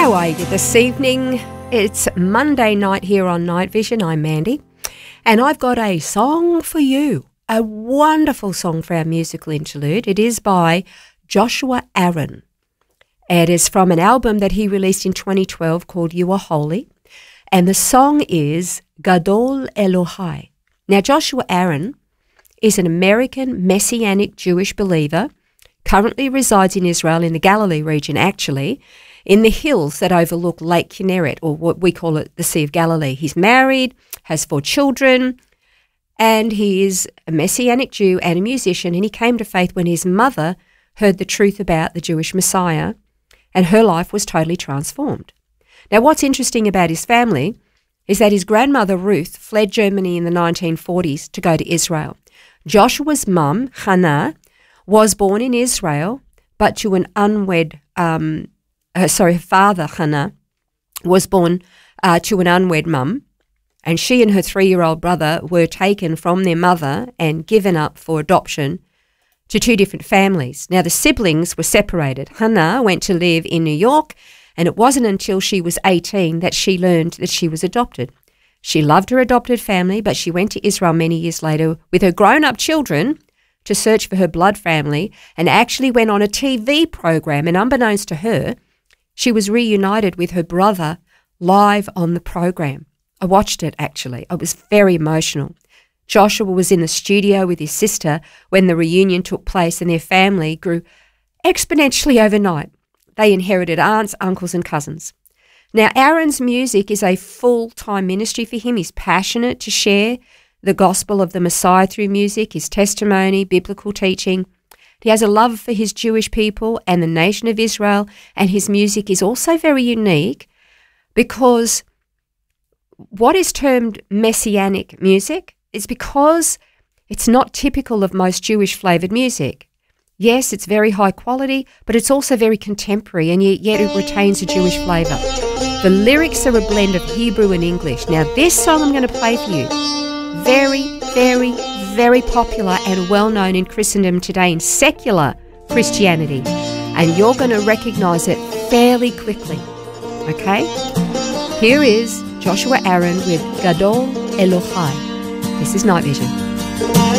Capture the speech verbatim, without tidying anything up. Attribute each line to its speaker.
Speaker 1: How are you this evening? It's Monday night here on Night Vision. I'm Mandy, and I've got a song for you, a wonderful song for our musical interlude. It is by Joshua Aaron. It is from an album that he released in twenty twelve called You Are Holy, and the song is Gadol Elohai. Now, Joshua Aaron is an American Messianic Jewish believer, currently resides in Israel in the Galilee region, actually, in the hills that overlook Lake Kinneret, or what we call it the Sea of Galilee. He's married, has four children, and he is a Messianic Jew and a musician, and he came to faith when his mother heard the truth about the Jewish Messiah, and her life was totally transformed. Now, what's interesting about his family is that his grandmother Ruth fled Germany in the nineteen forties to go to Israel. Joshua's mum, Hannah, was born in Israel, but to an unwed um Uh, sorry, her father, Hannah, was born uh, to an unwed mum, and she and her three-year-old brother were taken from their mother and given up for adoption to two different families. Now, the siblings were separated. Hannah went to live in New York, and it wasn't until she was eighteen that she learned that she was adopted. She loved her adopted family, but she went to Israel many years later with her grown-up children to search for her blood family, and actually went on a T V program, and unbeknownst to her, she was reunited with her brother live on the program. I watched it, actually. It was very emotional. Joshua was in the studio with his sister when the reunion took place, and their family grew exponentially overnight. They inherited aunts, uncles, and cousins. Now, Aaron's music is a full-time ministry for him. He's passionate to share the gospel of the Messiah through music, his testimony, biblical teaching. He has a love for his Jewish people and the nation of Israel, and his music is also very unique because what is termed messianic music is because it's not typical of most Jewish-flavoured music. Yes, it's very high quality, but it's also very contemporary, and yet, yet it retains a Jewish flavour. The lyrics are a blend of Hebrew and English. Now, this song I'm going to play for you, very, very, very popular and well-known in Christendom today, in secular Christianity, and you're going to recognise it fairly quickly, okay? Here is Joshua Aaron with Gadol Elohai. This is Night Vision.